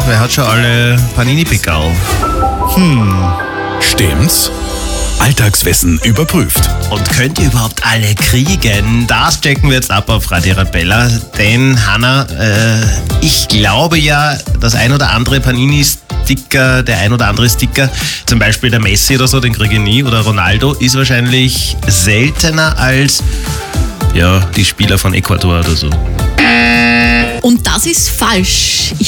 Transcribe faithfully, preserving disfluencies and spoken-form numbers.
wer hat schon alle Panini-Pickerl? Stimmt's? Alltagswissen überprüft. Und könnt ihr überhaupt alle kriegen? Das checken wir jetzt ab auf Radio Arabella. Denn, Hanna, äh, ich glaube ja, das ein oder andere Panini-Sticker, der ein oder andere Sticker, zum Beispiel der Messi oder so, den kriege ich nie, oder Ronaldo, ist wahrscheinlich seltener als ja, die Spieler von Ecuador oder so. Und das ist falsch.